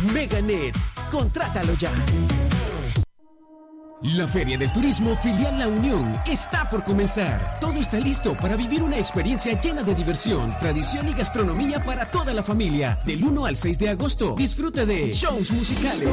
Meganet, contrátalo ya. La Feria del Turismo Filial La Unión está por comenzar. Todo está listo para vivir una experiencia llena de diversión, tradición y gastronomía para toda la familia. Del 1 al 6 de agosto, disfrute de shows musicales,